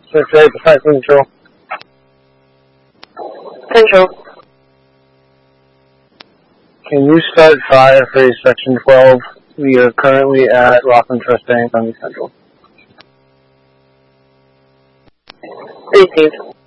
Sector 8 to Site Control. Control. Can you start fire for Section 12? We are currently at Rockland Trust Bank on the Central. Received.